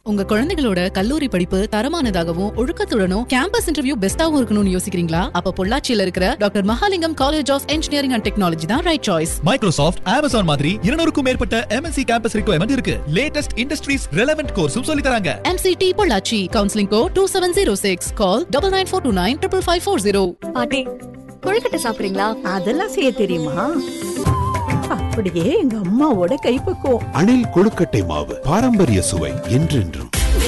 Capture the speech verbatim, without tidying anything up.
உங்க குழந்தைகளோட கல்லூரி படிப்பு தரமானதாகவும் ஒழுக்கத்துடனும் கேம்பஸ் இன்டர்வியூ பெஸ்டாவும் இருக்கணும்னு யோசிக்கிறீங்களா? அப்ப பொள்ளாச்சியில இருக்கிற doctor Mahalingam college of engineering and technology தான் ரைட் சாய்ஸ். மைக்ரோசாஃப்ட், அமேசான் மாதிரி இருநூறுக்கும் மேற்பட்ட எம்என்சி கேம்பஸ் ரிக்வயர்மெண்ட் இருக்கு. லேட்டஸ்ட் இண்டஸ்ட்ரீஸ் ரெலவென்ட் கோர்ஸும் சொல்லி தராங்க. MCT Pollachi. Counselling code two seven zero six. Call double nine four two nine triple five four zero. பாட்டி, கொழுக்கட்டை சாப்பிடுறீங்களா? அதெல்லாம் செய்ய தெரியுமா? அப்படியே எங்க அம்மாவோட கைப்பக்குவம். அணில் கொழுக்கட்டை மாவு, பாரம்பரிய சுவை என்றென்றும்.